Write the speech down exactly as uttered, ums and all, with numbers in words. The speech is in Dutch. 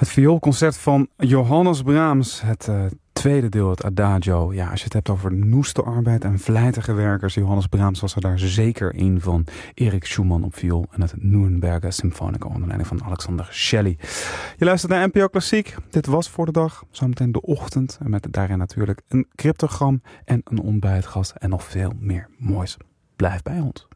Het vioolconcert van Johannes Brahms, het uh, tweede deel, het Adagio. Ja, als je het hebt over noeste arbeid en vlijtige werkers, Johannes Brahms was er daar zeker een van. Erik Schumann op viool en het Nuremberger Symphonico onder leiding van Alexander Shelley. Je luistert naar N P O Klassiek. Dit was voor de dag. Zometeen de ochtend. En met daarin natuurlijk een cryptogram en een ontbijtgast en nog veel meer moois. Blijf bij ons.